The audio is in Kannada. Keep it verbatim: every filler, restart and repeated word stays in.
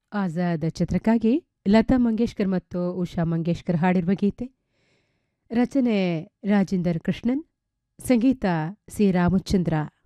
ಆಜಾದ್ ಚಿತ್ರಕ್ಕಾಗಿ ಲತಾ ಮಂಗೇಶ್ಕರ್ ಮತ್ತು ಉಷಾ ಮಂಗೇಶ್ಕರ್ ಹಾಡಿರುವ ಗೀತೆ. ರಚನೆ ರಾಜೇಂದರ್ ಕೃಷ್ಣನ್, ಸಂಗೀತ ಸಿ ರಾಮಚಂದ್ರ.